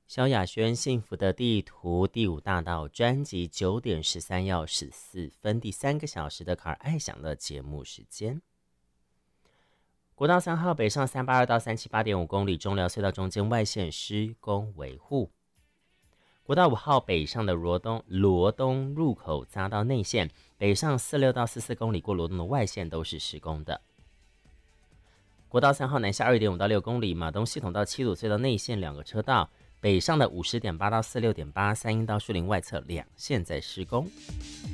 萧亚轩幸福的地图第5大道专辑9点13要14分第3个小时的卡尔爱享乐节目时间。国道3号北上382到378.5公里，中寮隧道中间外线施工维护。国道5号北上的罗东入口匝道内线，北上46到44公里过罗东的外线都是施工的。国道3号南下 2.5 到6公里，马东系统到七堵隧道内线2个车道，北上的50.8到46.8，三鶯到树林外侧2线在施工。